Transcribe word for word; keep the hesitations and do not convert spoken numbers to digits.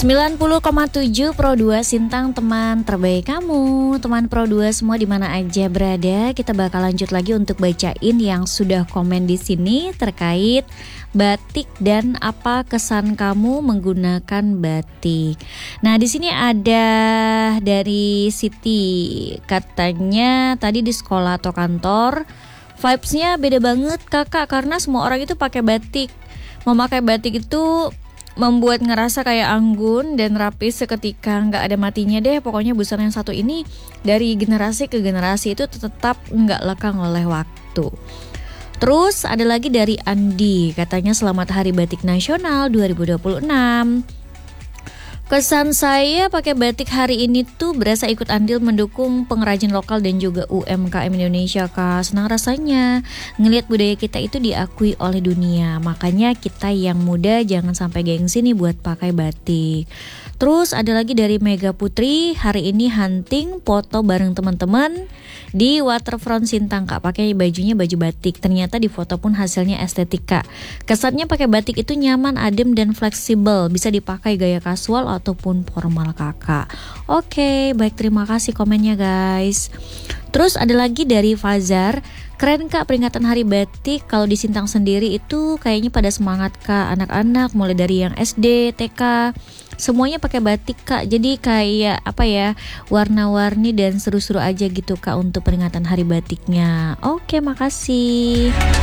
sembilan puluh koma tujuh Pro dua Sintang, teman terbaik kamu. Teman Pro dua semua di mana aja berada, kita bakal lanjut lagi untuk bacain yang sudah komen di sini terkait batik dan apa kesan kamu menggunakan batik. Nah, di sini ada dari Siti, katanya tadi di sekolah atau kantor vibes-nya beda banget kakak karena semua orang itu pakai batik. Memakai batik itu membuat ngerasa kayak anggun dan rapi seketika, nggak ada matinya deh. Pokoknya busana yang satu ini dari generasi ke generasi itu tetap nggak lekang oleh waktu. Terus ada lagi dari Andi, katanya selamat Hari Batik Nasional dua ribu dua puluh enam. Kesan saya pakai batik hari ini tuh berasa ikut andil mendukung pengrajin lokal dan juga U M K M Indonesia, Kak. Senang rasanya ngelihat budaya kita itu diakui oleh dunia. Makanya kita yang muda jangan sampai gengsi nih buat pakai batik. Terus ada lagi dari Mega Putri, hari ini hunting foto bareng teman-teman di waterfront Sintang, Kak. Pakai bajunya baju batik. Ternyata di foto pun hasilnya estetika. Kesannya pakai batik itu nyaman, adem dan fleksibel. Bisa dipakai gaya kasual ataupun formal, Kakak. Oke, baik, terima kasih komennya guys. Terus ada lagi dari Fazar, keren Kak peringatan Hari Batik. Kalau di Sintang sendiri itu kayaknya pada semangat Kak. Anak-anak mulai dari yang S D, T K, semuanya pakai batik Kak. Jadi kayak apa ya, warna-warni dan seru-seru aja gitu Kak untuk peringatan Hari Batiknya. Oke, makasih.